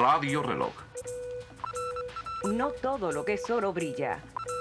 Radio Reloj. No todo lo que es oro brilla.